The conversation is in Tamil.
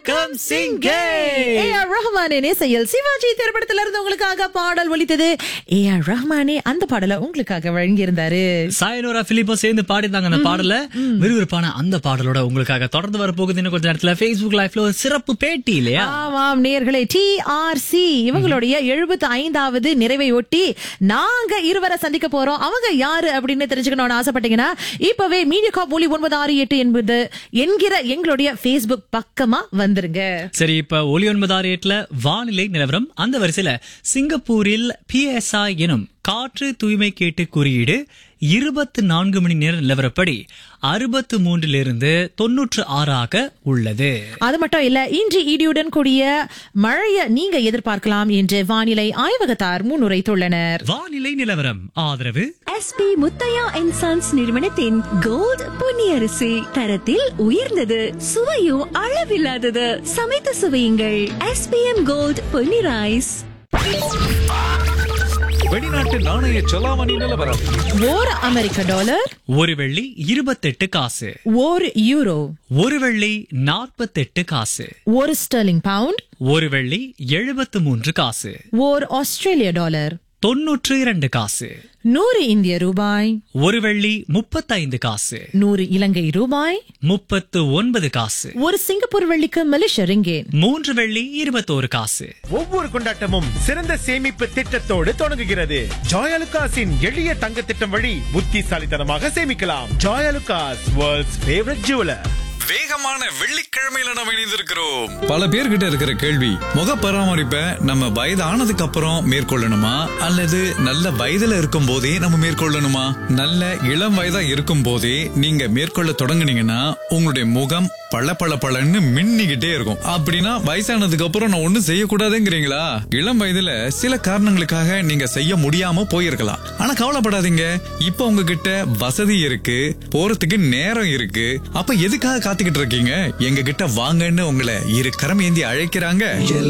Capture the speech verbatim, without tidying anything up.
வணக்கம் சிங்கே. ஏ ஆர் ரஹ்மானின் இசையில் சிவாஜி திரைப்படத்துல இருந்து உங்களுக்காக பாடல் ஒலித்தது. ஏ ஆர் ரஹ்மானே அந்த பாடலை உங்களுக்காக வழங்கி இருந்தாரு. சாயனோரா பிலிப்போ சேர்ந்து பாடிருந்தாங்க அந்த பாடல. விறுவிறுப்பான அந்த பாடலோட உங்களுக்காக தொடர்ந்து வரப்போகுது இன்னும் கொஞ்ச நேரத்துல Facebook லைவ்ல ஒரு சிறப்பு பேட்டி இல்லையா? ஆமாம் நேயர்களே, டி ஆர் சி இவங்களுடைய எழுபத்தி ஐந்தாவது நிறைவை ஒட்டி நாங்க இருவரை சந்திக்க போறோம். அவங்க யாரு அப்படின்னு தெரிஞ்சுக்கணும்னு ஆசைப்பட்டீங்கன்னா இப்பவே மீடியாகாப் ஒலி ஒன்பது ஆறு எட்டு என்பது என்கிற எங்களுடைய Facebook பக்கமா வந்துருங்க. சரி, இப்ப ஒலி ஒன்பது ஆறு எட்டுல வானிலை நிலவரம். அந்த வரிசையில சிங்கப்பூரில் பி எஸ் ஐ எனும் காற்று தூய்மை கேட்டு குறியீடு இருபத்தி நான்கு மணி நேர நிலவரப்படி அறுபத்து மூன்றிலிருந்து தொன்னூற்று ஆறாக உள்ளது. அது மட்டும் இல்ல, இன்று இடியுடன் கூடிய மழையை நீங்க எதிர்பார்க்கலாம் என்று வானிலை ஆய்வகத்தார் முன்னுரைத்துள்ளனர். வானிலை நிலவரம் ஆதரவு S B Muthiah and sons நிறுவனத்தின் கோல்ட் பொன்னியரிசி, தரத்தில் உயர்ந்தது, சுவையும் அளவில்லாதது. சமைத்து சுவையுங்கள். S B M gold Ponni rice. வெளிநாட்டு நாணய செலாவணி நிலவரம். ஒரு அமெரிக்க டாலர் ஒரு வெள்ளி இருபத்தெட்டு காசு, ஒரு யூரோ ஒரு வெள்ளி நாற்பத்தெட்டு காசு, ஒரு ஸ்டெர்லிங் பவுண்ட் ஒரு வெள்ளி எழுபத்து மூன்று காசு, ஒரு ஆஸ்திரேலிய டாலர் தொன்னூற்று இரண்டு காசு, நூறு இந்திய ரூபாய், ஒரு வெள்ளி முப்பத்தைந்து காசு, நூறு இலங்கை ரூபாய், முப்பத்து ஒன்பது காசு, ஒரு சிங்கப்பூர் வெள்ளிக்கு மலேசிய ரிங்கேட், மூன்று வெள்ளி இருபத்தோரு காசு. ஒவ்வொரு கொண்டாட்டமும் சிறந்த சேமிப்பு திட்டத்தோடு தொடங்குகிறது. ஜாயலுகாஸின் எளிய தங்க திட்டம் வழி புத்திசாலித்தனமாக சேமிக்கலாம். Joyalukkas, world's favourite jeweller. வேகமான வெள்ளிக்கிழமையில நம்ம இணைந்திருக்கிறோம். பல பேர்கிட்ட இருக்கிற கேள்வி, முக பராமரிப்பை நம்ம வயது ஆனதுக்கு அப்புறம் மேற்கொள்ளணுமா அல்லது நல்ல வயதுல இருக்கும் போதே நம்ம மேற்கொள்ளணுமா? நல்ல இளம் வயதா இருக்கும் போதே நீங்க மேற்கொள்ள தொடங்குனீங்கன்னா உங்களுடைய முகம் பள பள பளன்னு மின்னிக்கிட்டே இருக்கும். அப்படின்னா வயசானதுக்கு அப்புறம் நான் ஒண்ணும் செய்யக்கூடாதுங்கிறீங்களா? இளம் வயதுல சில காரணங்களுக்காக நீங்க செய்ய முடியாம போயிருக்கலாம். ஆனா கவலைப்படாதீங்க, இப்ப உங்ககிட்ட வசதி இருக்கு, போறதுக்கு நேரம் இருக்கு. அப்ப எதுக்காக காத்துக்கிட்டு இருக்கீங்க? எங்க கிட்ட வாங்கன்னு உங்களை இரு கரம் ஏந்தி அழைக்கிறாங்க.